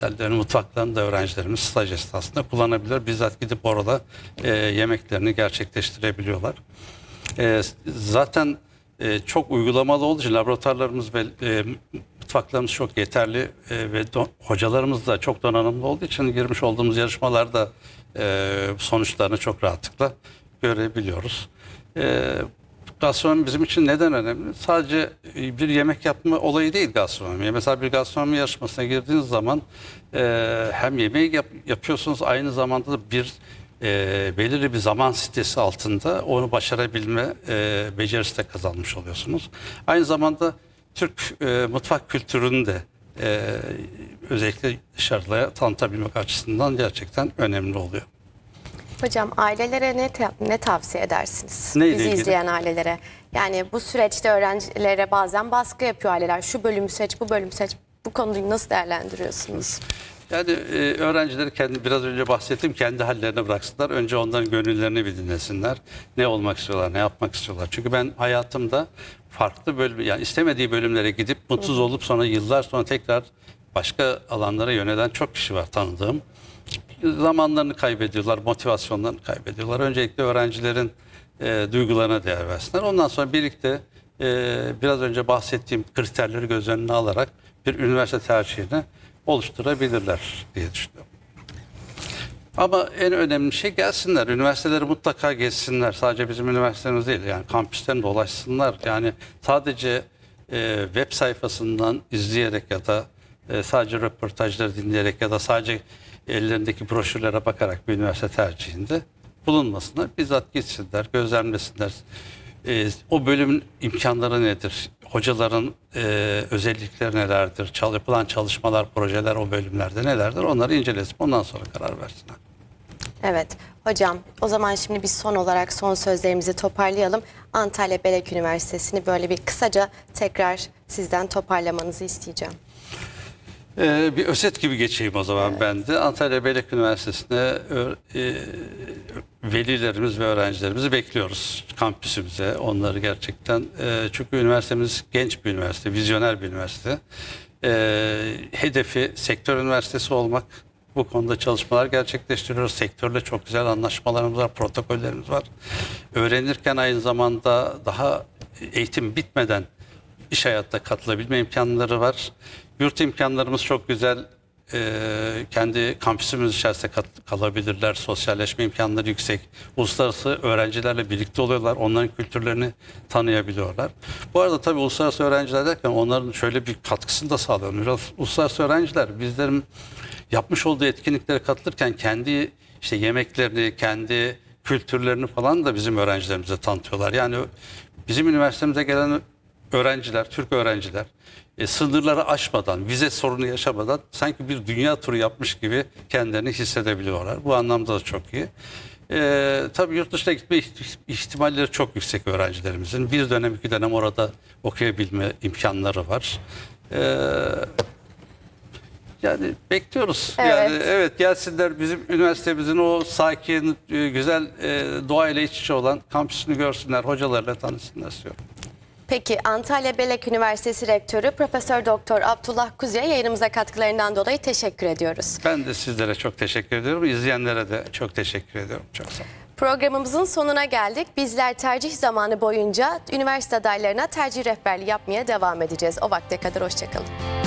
mutfaklarını da öğrencilerimiz staj esnasında kullanabilir. Bizzat gidip orada yemeklerini gerçekleştirebiliyorlar. Zaten çok uygulamalı olduğu için laboratuvarlarımız ve mutfaklarımız çok yeterli ve hocalarımız da çok donanımlı olduğu için girmiş olduğumuz yarışmalarda sonuçlarını çok rahatlıkla görebiliyoruz. Gastronomi bizim için neden önemli? Sadece bir yemek yapma olayı değil gastronomi. Mesela bir gastronomi yarışmasına girdiğiniz zaman hem yemeği yapıyorsunuz, aynı zamanda da belirli bir zaman sitesi altında onu başarabilme becerisi de kazanmış oluyorsunuz. Aynı zamanda Türk mutfak kültürünü de özellikle dışarıya tanıtabilmek açısından gerçekten önemli oluyor. Hocam ailelere ne tavsiye edersiniz? Neyle Bizi ilgili? izleyen ailelere. Yani bu süreçte öğrencilere bazen baskı yapıyor aileler. Şu bölümü seç, bu bölümü seç. Bu konuyu nasıl değerlendiriyorsunuz? Yani öğrencileri biraz önce bahsettiğim kendi hallerine bıraksınlar. Önce onların gönüllerini bir dinlesinler. Ne olmak istiyorlar, ne yapmak istiyorlar. Çünkü ben hayatımda farklı bölüm, yani istemediği bölümlere gidip mutsuz olup sonra yıllar sonra tekrar başka alanlara yönelen çok kişi var tanıdığım. Zamanlarını kaybediyorlar, motivasyonlarını kaybediyorlar. Öncelikle öğrencilerin duygularına değer versinler. Ondan sonra birlikte biraz önce bahsettiğim kriterleri göz önüne alarak bir üniversite tercihini oluşturabilirler diye düşünüyorum. Ama en önemli şey gelsinler. Üniversiteleri mutlaka gezsinler. Sadece bizim üniversitemiz değil. Yani kampüsten dolaşsınlar. Yani sadece web sayfasından izleyerek ya da sadece röportajları dinleyerek ya da sadece ellerindeki broşürlere bakarak bir üniversite tercihinde bulunmasınlar. Bizzat gitsinler, gözlemlesinler. O bölümün imkanları nedir? Hocaların özellikleri nelerdir? Yapılan çalışmalar, projeler o bölümlerde nelerdir? Onları incelesin. Ondan sonra karar versinler. Evet. Hocam o zaman şimdi biz son olarak son sözlerimizi toparlayalım. Antalya Belek Üniversitesi'ni böyle bir kısaca tekrar sizden toparlamanızı isteyeceğim. Bir özet gibi geçeyim o zaman ben de. Antalya Belek Üniversitesi'ne velilerimiz ve öğrencilerimizi bekliyoruz kampüsümüze. Onları gerçekten çünkü üniversitemiz genç bir üniversite, vizyoner bir üniversite. Hedefi sektör üniversitesi olmak. Bu konuda çalışmalar gerçekleştiriyoruz. Sektörle çok güzel anlaşmalarımız var, protokollerimiz var. Öğrenirken aynı zamanda daha eğitim bitmeden iş hayatına katılabilme imkanları var. Yurt imkanlarımız çok güzel. Kendi kampüsümüz içerisinde kalabilirler. Sosyalleşme imkanları yüksek. Uluslararası öğrencilerle birlikte oluyorlar. Onların kültürlerini tanıyabiliyorlar. Bu arada tabii uluslararası öğrenciler derken onların şöyle bir katkısını da sağlıyor. Uluslararası öğrenciler bizlerin yapmış olduğu etkinliklere katılırken kendi işte yemeklerini, kendi kültürlerini falan da bizim öğrencilerimize tanıtıyorlar. Yani bizim üniversitemize gelen öğrenciler, Türk öğrenciler sınırları aşmadan, vize sorunu yaşamadan sanki bir dünya turu yapmış gibi kendilerini hissedebiliyorlar. Bu anlamda da çok iyi. Tabii yurt dışına gitme ihtimalleri çok yüksek öğrencilerimizin. Bir dönem, iki dönem orada okuyabilme imkanları var. Yani bekliyoruz. Evet. Yani evet gelsinler bizim üniversitemizin o sakin, güzel doğayla iç içe olan kampüsünü görsünler, hocalarla tanışsınlar istiyorum. Peki Antalya Belek Üniversitesi Rektörü Profesör Doktor Abdullah Kuzey'e yayınımıza katkılarından dolayı teşekkür ediyoruz. Ben de sizlere çok teşekkür ediyorum. İzleyenlere de çok teşekkür ediyorum. Çok sağ olun. Programımızın sonuna geldik. Bizler tercih zamanı boyunca üniversite adaylarına tercih rehberliği yapmaya devam edeceğiz. O vakte kadar hoşçakalın.